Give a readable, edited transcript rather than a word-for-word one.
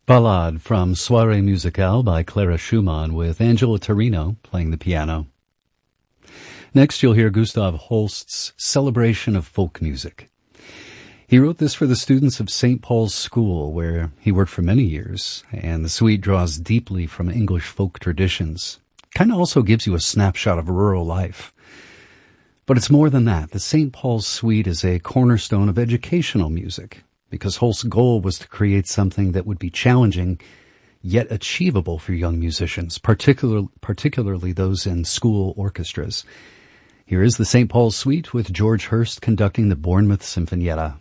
Ballade from Soirée Musicale by Clara Schumann with Angela Torino playing the piano. Next you'll hear Gustav Holst's Celebration of Folk Music. He wrote this for the students of St. Paul's School, where he worked for many years, and the suite draws deeply from English folk traditions. Kind of also gives you a snapshot of rural life. But it's more than that. The St. Paul's Suite is a cornerstone of educational music, because Holst's goal was to create something that would be challenging, yet achievable for young musicians, particularly those in school orchestras. Here is the St. Paul's Suite with George Hurst conducting the Bournemouth Sinfonietta.